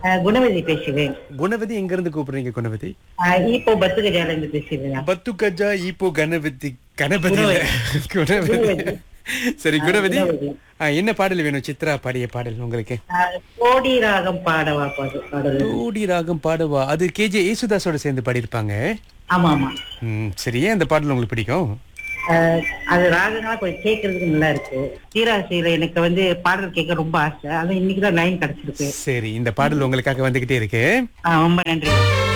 குணவதி பேசுகிறேன். குணவதி எங்க இருந்து கூப்பிடுறீங்க குணவதி? இப்போ பத்து கஜால இருந்து பேசுகிறேன். பத்து கஜா இப்போ கணபதி கணபதி இல்ல. குணவதி. குணவதி. சரி குணவதி. குணவதி. என்ன பாடல் வேணும்? சித்ரா பாடிய பாடல் உங்களுக்கு. கோடி ராகம் பாடவா பாடல். ஓடி ராகம் பாடவா, அது கேஜே ஏசுதாஸோட சேர்ந்து பாடியிருப்பாங்க. ஆமா ஆமா. சரி, ஏன் அந்த பாடல் உங்களுக்கு பிடிக்கும்? அது ராகங்களா கொஞ்சம் கேட்கறதுக்கு நல்லா இருக்கு. சீராசையில எனக்கு பாடல் கேட்க ரொம்ப ஆசை. அது இன்னைக்குதான் லைன் கிடைச்சிருக்கு. சரி, இந்த பாடல் உங்களுக்காக வந்துகிட்டே இருக்கு. ரொம்ப நன்றி.